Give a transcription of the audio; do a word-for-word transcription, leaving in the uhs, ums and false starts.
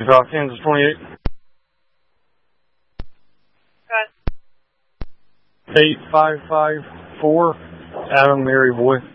South Kansas twenty-eight. Good. eight five five four, Adam Mary Boy.